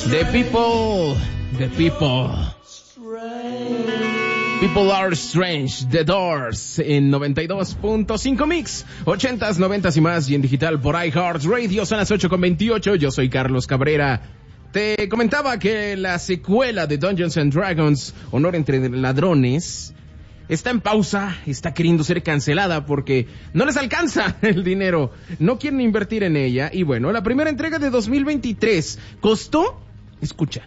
The People Are Strange, The Doors, en 92.5 Mix, 80s, 90s y más, y en digital por iHeartRadio. Son las 8:28, yo soy Carlos Cabrera. Te comentaba que la secuela de Dungeons and Dragons, Honor entre Ladrones, está en pausa, está queriendo ser cancelada porque no les alcanza el dinero, no quieren invertir en ella. Y bueno, la primera entrega de 2023 costó, escucha,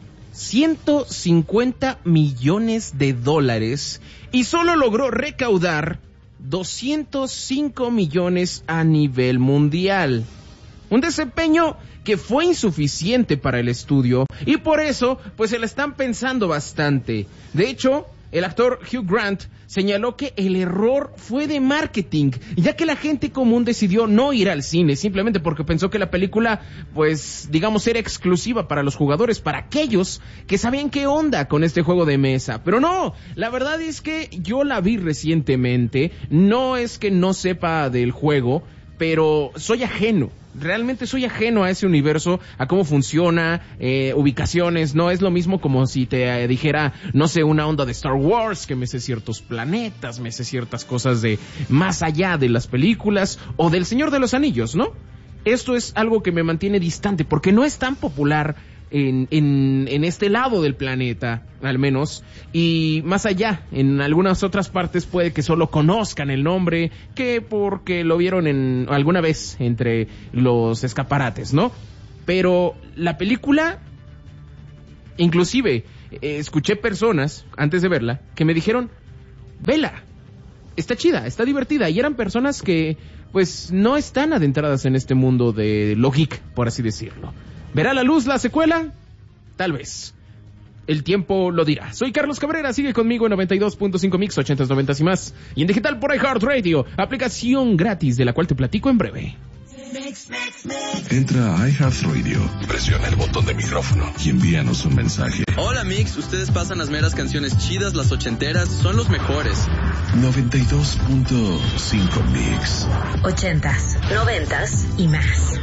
$150 millones y solo logró recaudar 205 millones a nivel mundial. Un desempeño que fue insuficiente para el estudio y por eso pues se la están pensando bastante. De hecho, el actor Hugh Grant señaló que el error fue de marketing, ya que la gente común decidió no ir al cine simplemente porque pensó que la película, pues, digamos, era exclusiva para los jugadores, para aquellos que sabían qué onda con este juego de mesa. Pero no, la verdad es que yo la vi recientemente, no es que no sepa del juego, pero soy ajeno. Realmente soy ajeno a ese universo, a cómo funciona, ubicaciones. No es lo mismo como si te dijera, no sé, una onda de Star Wars, que me sé ciertos planetas, me sé ciertas cosas de más allá de las películas, o del Señor de los Anillos, ¿no? Esto es algo que me mantiene distante, porque no es tan popular en este lado del planeta, al menos, y más allá, en algunas otras partes puede que solo conozcan el nombre, que porque lo vieron alguna vez entre los escaparates, ¿no? Pero la película, inclusive, escuché personas, antes de verla, que me dijeron, vela, está chida, está divertida, y eran personas que, pues, no están adentradas en este mundo de lo geek, por así decirlo. ¿Verá la luz la secuela? Tal vez. El tiempo lo dirá. Soy Carlos Cabrera, sigue conmigo en 92.5 Mix, 80s, 90s y más. Y en digital por iHeartRadio, aplicación gratis de la cual te platico en breve. Entra a iHeartRadio, presiona el botón de micrófono y envíanos un mensaje. Hola Mix, ustedes pasan las meras canciones chidas, las ochenteras, son los mejores. 92.5 Mix. 80s, 90s y más.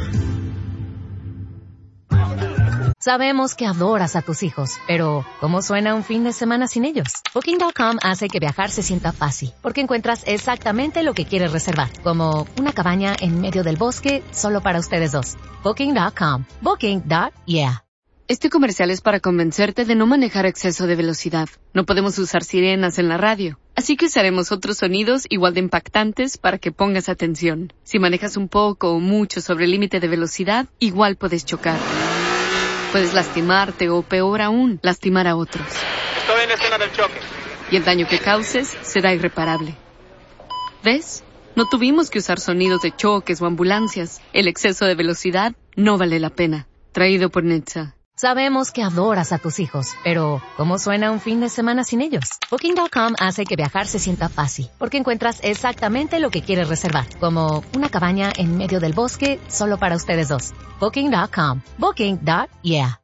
Sabemos que adoras a tus hijos, pero ¿cómo suena un fin de semana sin ellos? Booking.com hace que viajar se sienta fácil, porque encuentras exactamente lo que quieres reservar, como una cabaña en medio del bosque solo para ustedes dos. Booking.com. Booking.yeah. Este comercial es para convencerte de no manejar a exceso de velocidad. No podemos usar sirenas en la radio, así que usaremos otros sonidos igual de impactantes para que pongas atención. Si manejas un poco o mucho sobre el límite de velocidad, igual puedes chocar. Puedes lastimarte o, peor aún, lastimar a otros. Estoy en la escena del choque. Y el daño que causes será irreparable. ¿Ves? No tuvimos que usar sonidos de choques o ambulancias. El exceso de velocidad no vale la pena. Traído por Netza. Sabemos que adoras a tus hijos, pero ¿cómo suena un fin de semana sin ellos? Booking.com hace que viajar se sienta fácil, porque encuentras exactamente lo que quieres reservar, como una cabaña en medio del bosque solo para ustedes dos. Booking.com. Booking.yeah.